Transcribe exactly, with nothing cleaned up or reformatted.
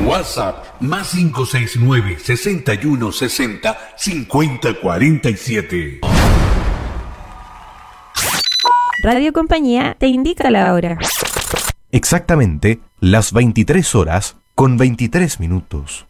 WhatsApp más cinco seis nueve, sesenta y uno sesenta, cincuenta cuarenta y siete. Radio Compañía te indica la hora. Exactamente las veintitrés horas con veintitrés minutos.